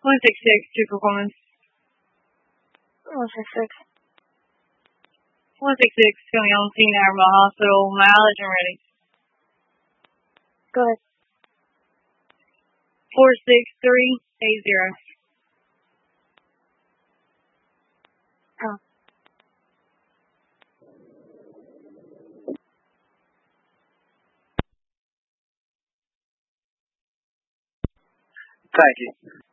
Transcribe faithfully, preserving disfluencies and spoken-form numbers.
one six six to performance. one six six. one six six coming on scene at Arma Hospital. Mileage and ready. Go ahead. four six three eight zero. Oh. Thank you.